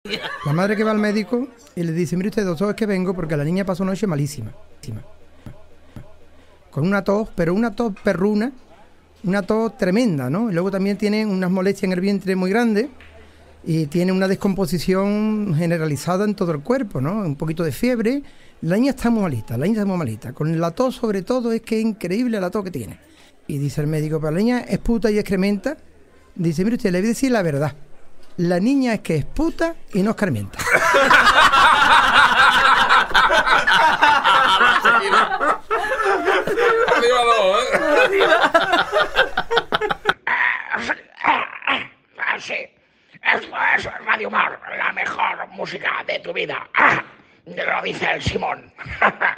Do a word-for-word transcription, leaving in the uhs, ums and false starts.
La madre que va al médico y le dice, mire usted, doctor, es que vengo porque la niña pasó una noche malísima. Con una tos, pero una tos perruna, una tos tremenda, ¿no? Y luego también tiene unas molestias en el vientre muy grandes y tiene una descomposición generalizada en todo el cuerpo, ¿no? Un poquito de fiebre. La niña está muy malita, la niña está muy malita. Con la tos, sobre todo, es que es increíble la tos que tiene. Y dice el médico, pero la niña es puta y excrementa. Dice, mire usted, le voy a decir la verdad. La niña es que es puta y no excrementa. Arriba dos, ¿eh? Sí, esto es Radio Mar, la mejor música de tu vida. Lo dice el Simón.